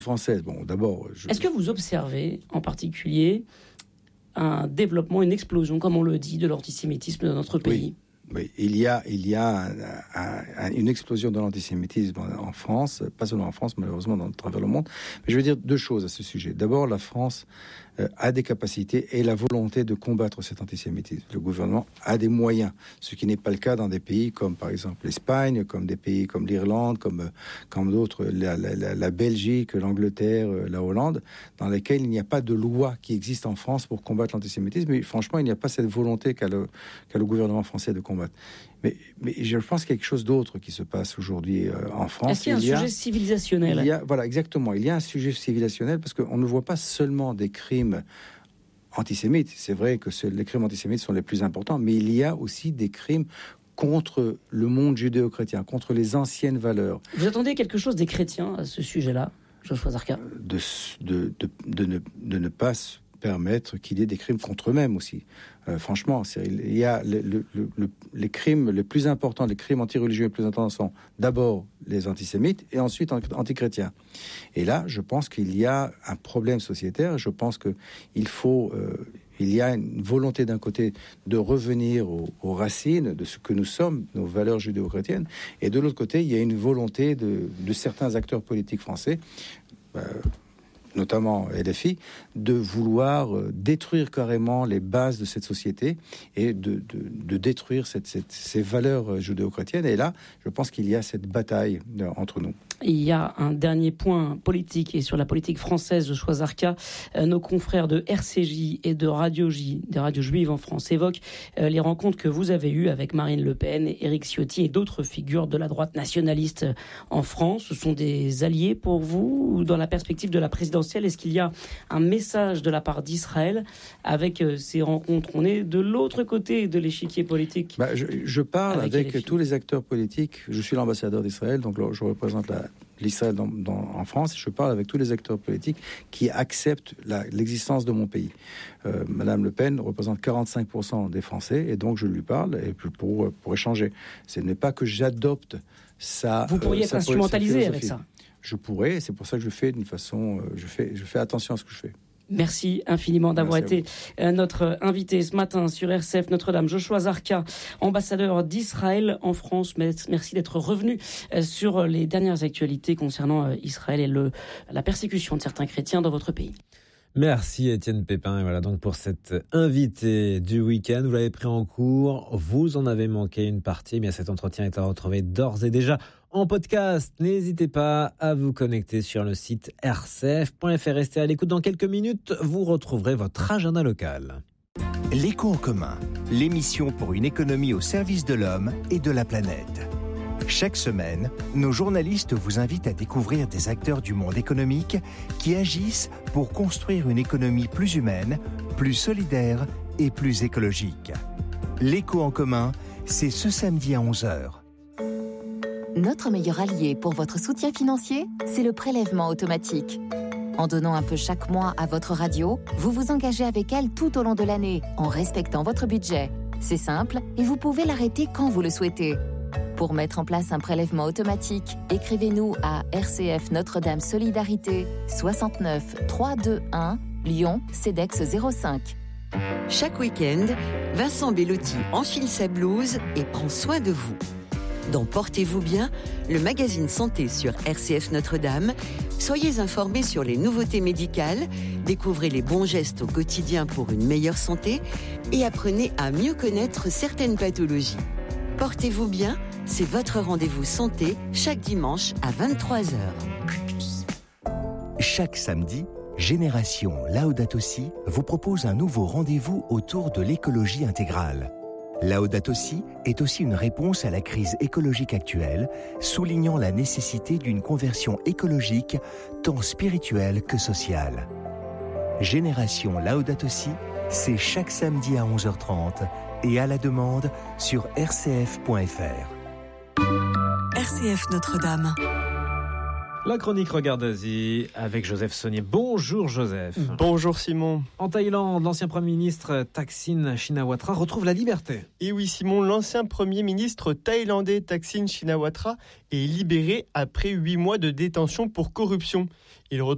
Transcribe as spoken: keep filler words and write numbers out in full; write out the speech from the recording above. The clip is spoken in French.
française. Bon, d'abord... Je... Est-ce que vous observez, en particulier, un développement, une explosion, comme on le dit, de l'antisémitisme dans notre pays ? Oui. Oui, il y a, il y a un, un, un, une explosion de l'antisémitisme en France, pas seulement en France, malheureusement dans travers le monde. Mais je veux dire deux choses à ce sujet. D'abord, la France euh, a des capacités et la volonté de combattre cet antisémitisme. Le gouvernement a des moyens, ce qui n'est pas le cas dans des pays comme par exemple l'Espagne, comme des pays comme l'Irlande, comme, comme d'autres, la, la, la Belgique, l'Angleterre, la Hollande, dans lesquels il n'y a pas de loi qui existe en France pour combattre l'antisémitisme. Mais franchement, il n'y a pas cette volonté qu'a le, qu'a le gouvernement français de combattre. Mais, mais je pense qu'il y a quelque chose d'autre qui se passe aujourd'hui euh, en France. Est-ce qu'il y a un il y a, sujet civilisationnel ? il y a, Voilà, exactement. Il y a un sujet civilisationnel parce qu'on ne voit pas seulement des crimes antisémites. C'est vrai que c'est, les crimes antisémites sont les plus importants, mais il y a aussi des crimes contre le monde judéo-chrétien, contre les anciennes valeurs. Vous attendez quelque chose des chrétiens à ce sujet-là, Joshua Zarka ? de, de, de, de, ne, de ne pas se permettre qu'il y ait des crimes contre eux-mêmes aussi. Euh, franchement, c'est, il y a le, le, le, les crimes les plus importants, les crimes anti-religieux les plus importants sont d'abord les antisémites et ensuite anti-chrétiens. Et là, je pense qu'il y a un problème sociétaire. Je pense qu'il faut... Euh, il y a une volonté d'un côté de revenir aux, aux racines de ce que nous sommes, nos valeurs judéo-chrétiennes, et de l'autre côté, il y a une volonté de, de certains acteurs politiques français, euh, notamment L F I, de vouloir euh, détruire carrément les bases de cette société et de, de, de détruire cette, cette, ces valeurs judéo-chrétiennes. Et là, je pense qu'il y a cette bataille euh, entre nous. Il y a un dernier point politique et sur la politique française, Joshua Zarka. Euh, nos confrères de R C J et de Radio J, des radios juives en France, évoquent euh, les rencontres que vous avez eues avec Marine Le Pen, Éric Ciotti et d'autres figures de la droite nationaliste en France. Ce sont des alliés pour vous dans la perspective de la présidentielle? Est-ce qu'il y a un message de la part d'Israël avec euh, ces rencontres? On est de l'autre côté de l'échiquier politique. Bah, je, je parle avec, avec les tous les acteurs politiques. Je suis l'ambassadeur d'Israël, donc là, je représente la l'Israël dans, dans, en France, je parle avec tous les acteurs politiques qui acceptent la, l'existence de mon pays. Euh, Madame Le Pen représente quarante-cinq pour cent des Français, et donc je lui parle et pour, pour échanger. Ce n'est pas que j'adopte sa Vous pourriez euh, être instrumentalisé avec ça. Je pourrais, c'est pour ça que je fais d'une façon... Euh, je, fais, je fais attention à ce que je fais. Merci infiniment d'avoir Merci été notre invité ce matin sur R C F Notre-Dame. Joshua Zarka, ambassadeur d'Israël en France. Merci d'être revenu sur les dernières actualités concernant Israël et le, la persécution de certains chrétiens dans votre pays. Merci Étienne Pépin. Et voilà donc pour cet invité du week-end. Vous l'avez pris en cours, vous en avez manqué une partie. Mais cet entretien est à retrouver d'ores et déjà en podcast. N'hésitez pas à vous connecter sur le site r c f point f r. Restez à l'écoute. Dans quelques minutes, vous retrouverez votre agenda local. L'écho en commun, l'émission pour une économie au service de l'homme et de la planète. Chaque semaine, nos journalistes vous invitent à découvrir des acteurs du monde économique qui agissent pour construire une économie plus humaine, plus solidaire et plus écologique. L'écho en commun, c'est ce samedi à onze heures. Notre meilleur allié pour votre soutien financier, c'est le prélèvement automatique. En donnant un peu chaque mois à votre radio, vous vous engagez avec elle tout au long de l'année, en respectant votre budget. C'est simple et vous pouvez l'arrêter quand vous le souhaitez. Pour mettre en place un prélèvement automatique, écrivez-nous à R C F Notre-Dame Solidarité soixante-neuf trois cent vingt-et-un Lyon CEDEX zéro cinq. Chaque week-end, Vincent Bellotti enfile sa blouse et prend soin de vous. Dans Portez-vous bien, le magazine santé sur R C F Notre-Dame, soyez informés sur les nouveautés médicales, découvrez les bons gestes au quotidien pour une meilleure santé et apprenez à mieux connaître certaines pathologies. Portez-vous bien, c'est votre rendez-vous santé chaque dimanche à vingt-trois heures. Chaque samedi, Génération Laudato Si vous propose un nouveau rendez-vous autour de l'écologie intégrale. Laudato Si est aussi une réponse à la crise écologique actuelle, soulignant la nécessité d'une conversion écologique tant spirituelle que sociale. Génération Laudato Si, c'est chaque samedi à onze heures trente et à la demande sur r c f point f r. R C F Notre-Dame. La chronique Regard d'Asie avec Joseph Saunier. Bonjour Joseph. Bonjour Simon. En Thaïlande, l'ancien Premier ministre Thaksin Shinawatra retrouve la liberté. Et oui Simon, l'ancien Premier ministre thaïlandais Thaksin Shinawatra est libéré après huit mois de détention pour corruption. Il retrouve